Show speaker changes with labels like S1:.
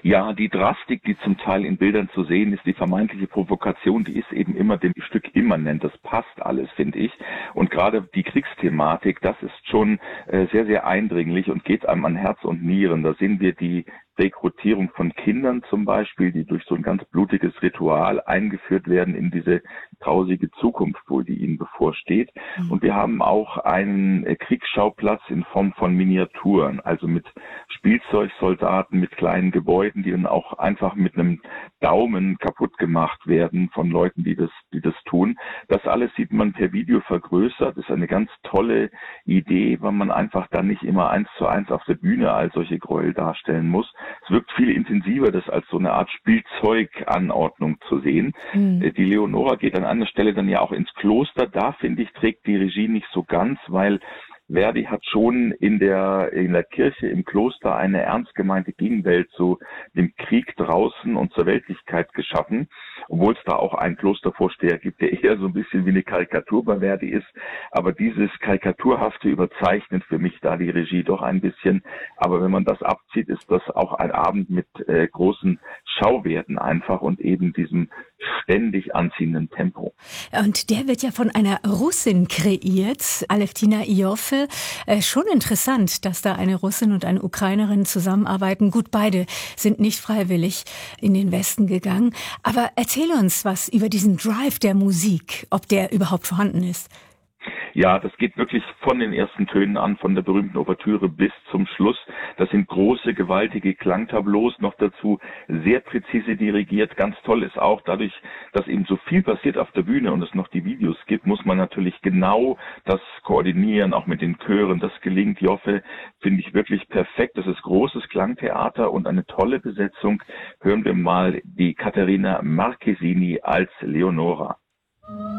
S1: Ja, die Drastik, die zum Teil in Bildern zu sehen ist, die vermeintliche Provokation, die ist eben immer dem Stück immanent. Das passt alles, finde ich. Und gerade die Kriegsthematik, das ist schon sehr, sehr eindringlich und geht einem an Herz und Nieren. Da sehen wir die Rekrutierung von Kindern zum Beispiel, die durch so ein ganz blutiges Ritual eingeführt werden in diese grausige Zukunft wohl, die ihnen bevorsteht. Und wir haben auch einen Kriegsschauplatz in Form von Miniaturen, also mit Spielzeugsoldaten, mit kleinen Gebäuden, die dann auch einfach mit einem Daumen kaputt gemacht werden von Leuten, die das tun. Das alles sieht man per Video vergrößert. Das ist eine ganz tolle Idee, weil man einfach dann nicht immer 1:1 auf der Bühne all solche Gräuel darstellen muss. Es wirkt viel intensiver, das als so eine Art Spielzeuganordnung zu sehen. Die Leonora geht an einer Stelle dann ja auch ins Kloster. Da, finde ich, trägt die Regie nicht so ganz, weil Verdi hat schon in der Kirche, im Kloster eine ernst gemeinte Gegenwelt zu dem Krieg draußen und zur Weltlichkeit geschaffen, obwohl es da auch einen Klostervorsteher gibt, der eher so ein bisschen wie eine Karikatur bei Verdi ist. Aber dieses Karikaturhafte überzeichnet für mich da die Regie doch ein bisschen. Aber wenn man das abzieht, ist das auch ein Abend mit großen Schauwerten einfach und eben diesem ständig anziehenden Tempo.
S2: Und der wird ja von einer Russin kreiert, Aleftina Ioffe. Schon interessant, dass da eine Russin und eine Ukrainerin zusammenarbeiten. Gut, beide sind nicht freiwillig in den Westen gegangen. Aber erzähl uns was über diesen Drive der Musik, ob der überhaupt vorhanden ist.
S1: Ja, das geht wirklich von den ersten Tönen an, von der berühmten Ouvertüre bis zum Schluss. Das sind große, gewaltige Klangtableaus, noch dazu sehr präzise dirigiert. Ganz toll ist auch, dadurch, dass eben so viel passiert auf der Bühne und es noch die Videos gibt, muss man natürlich genau das koordinieren, auch mit den Chören. Das gelingt Ioffe, finde ich wirklich perfekt. Das ist großes Klangtheater und eine tolle Besetzung. Hören wir mal die Caterina Marchesini als Leonora.